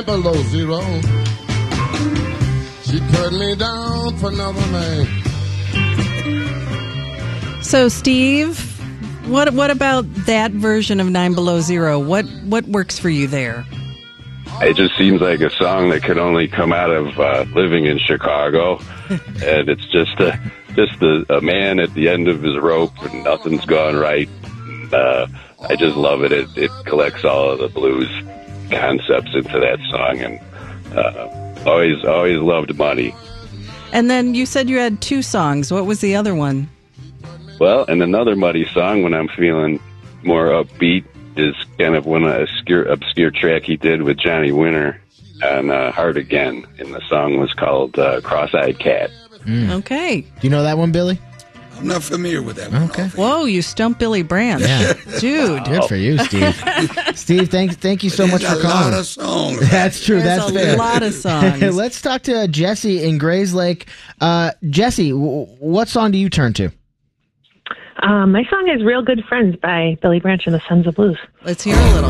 9 below zero. She put me down for another man. So, Steve, what about that version of 9 Below Zero? What works for you there? It just seems like a song that could only come out of living in Chicago, and it's just a man at the end of his rope, and nothing's gone right. I just love it. It collects all of the blues concepts into that song, and always loved Money. And then you said you had 2 songs. What was the other one? Well, and another Muddy song when I'm feeling more upbeat is kind of one obscure track he did with Johnny Winter on Hard Again, and the song was called Cross-Eyed Cat. Okay. Do you know that one, Billy? I'm not familiar with that one. Okay. Whoa, you stumped Billy Branch. Yeah. Dude. Good for you, Steve. Steve, thank you so much for calling. There's a lot of songs. That's true. There's That's fair. a lot of songs. Let's talk to Jesse in Grays Lake. Jesse, what song do you turn to? My song is Real Good Friends by Billy Branch and the Sons of Blues. Let's hear a little.